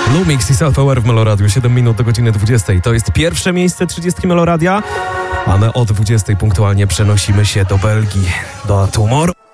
Lumix i Self-Aware w Meloradiu, 7 minut do godziny 20. To jest pierwsze miejsce 30 Meloradia, a my o 20 punktualnie przenosimy się do Belgii, do Tomorrow.